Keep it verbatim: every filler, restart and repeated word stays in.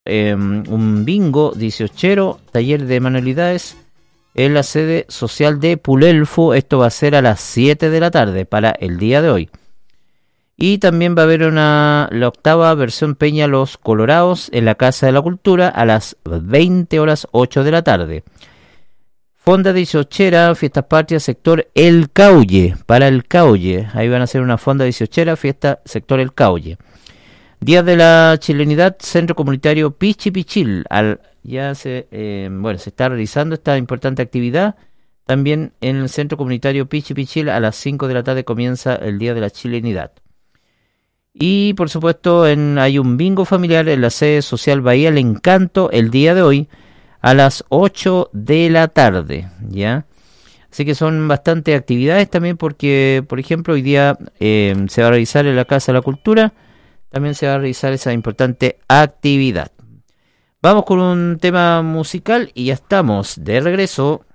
eh, un bingo dieciochero, taller de manualidades en la sede social de Pulelfu. Esto va a ser a las siete de la tarde para el día de hoy. Y también va a haber una la octava versión Peña Los Colorados en la Casa de la Cultura a las veinte horas ocho de la tarde. Fonda dieciochera, fiestas patrias, sector El Caulle, para El Caulle. Ahí van a hacer una fonda dieciochera, fiesta sector El Caulle. Días de la Chilenidad, Centro Comunitario Pichipichil. Al, ya se, eh, bueno, se está realizando esta importante actividad. También en el Centro Comunitario Pichipichil a las cinco de la tarde comienza el Día de la Chilenidad. Y por supuesto en, hay un bingo familiar en la sede social Bahía El Encanto el día de hoy a las ocho de la tarde, ¿ya? Así que son bastantes actividades también porque, por ejemplo, hoy día eh, se va a realizar en la Casa de la Cultura, también se va a realizar esa importante actividad. Vamos con un tema musical y ya estamos de regreso.